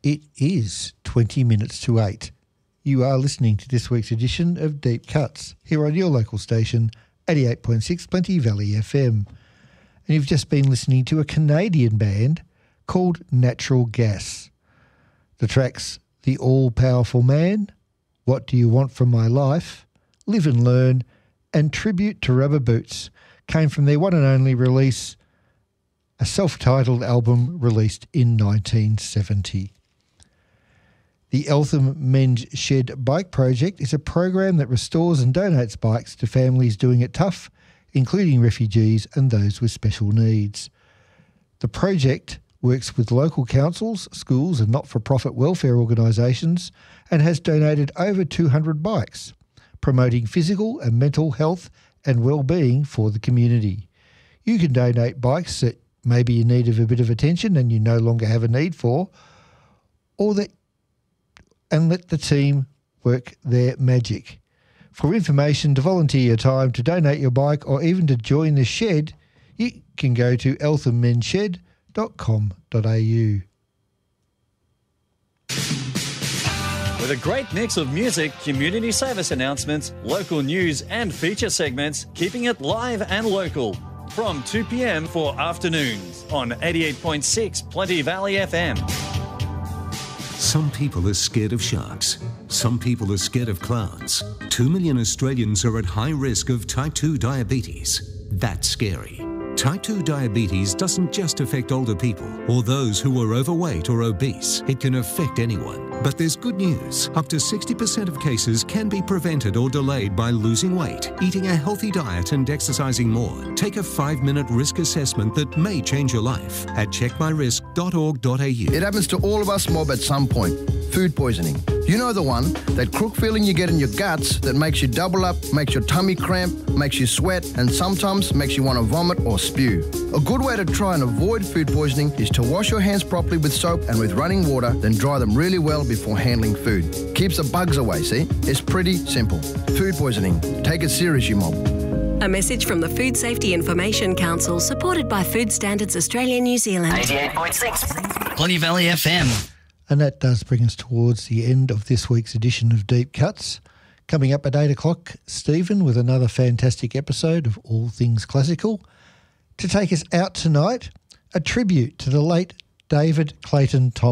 It is 20 minutes to 8. You are listening to this week's edition of Deep Cuts here on your local station, 88.6 Plenty Valley FM. And you've just been listening to a Canadian band called Natural Gas. The tracks The All-Powerful Man, What Do You Want From My Life, Live and Learn, and Tribute to Rubber Boots came from their one and only release, a self-titled album released in 1970. The Eltham Men's Shed Bike Project is a program that restores and donates bikes to families doing it tough, including refugees and those with special needs. The project works with local councils, schools and not-for-profit welfare organisations and has donated over 200 bikes, promoting physical and mental health and well-being for the community. You can donate bikes that maybe you need of a bit of attention and you no longer have a need for, and let the team work their magic. For information, to volunteer your time, to donate your bike or even to join the shed, you can go to elthammensshed.com.au. With a great mix of music, community service announcements, local news and feature segments, keeping it live and local. From 2 p.m. for afternoons on 88.6 Plenty Valley FM. Some people are scared of sharks. Some people are scared of clowns. 2 million Australians are at high risk of type 2 diabetes. That's scary. Type 2 diabetes doesn't just affect older people or those who are overweight or obese. It can affect anyone. But there's good news. Up to 60% of cases can be prevented or delayed by losing weight, eating a healthy diet and exercising more. Take a 5-minute risk assessment that may change your life at checkmyrisk.org.au. It happens to all of us mob at some point. Food poisoning. You know the one, that crook feeling you get in your guts that makes you double up, makes your tummy cramp, makes you sweat, and sometimes makes you want to vomit or spew. A good way to try and avoid food poisoning is to wash your hands properly with soap and with running water, then dry them really well before handling food. Keeps the bugs away, see? It's pretty simple. Food poisoning. Take it serious, you mob. A message from the Food Safety Information Council, supported by Food Standards Australia New Zealand. 88.6 Plenty Valley FM. And that does bring us towards the end of this week's edition of Deep Cuts. Coming up at 8 o'clock, Stephen with another fantastic episode of All Things Classical. To take us out tonight, a tribute to the late David Clayton Thomas.